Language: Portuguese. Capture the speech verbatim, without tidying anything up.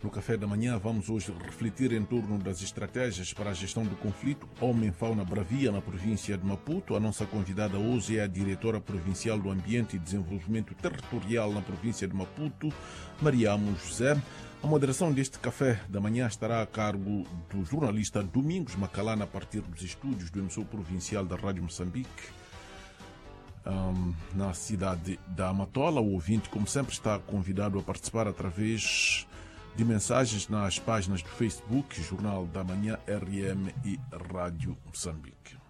No café da manhã vamos hoje refletir em torno das estratégias para a gestão do conflito homem-fauna bravia na província de Maputo. A nossa convidada hoje é a diretora provincial do Ambiente e Desenvolvimento Territorial na província de Maputo, Mariamo José. A moderação deste café da manhã estará a cargo do jornalista Domingos Macalana, a partir dos estúdios do emissor provincial da Rádio Moçambique, um, na cidade da Amatola. O ouvinte, como sempre, está convidado a participar através de mensagens nas páginas do Facebook, Jornal da Manhã, R M e Rádio Moçambique.